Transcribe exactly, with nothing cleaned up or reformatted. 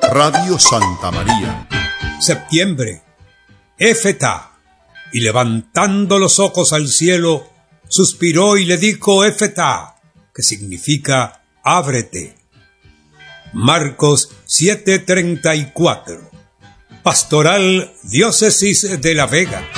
Radio Santa María. Septiembre. Éfeta. Y levantando los ojos al cielo, suspiró y le dijo Éfeta, que significa ábrete. Marcos siete treinta y cuatro. Pastoral Diócesis de La Vega.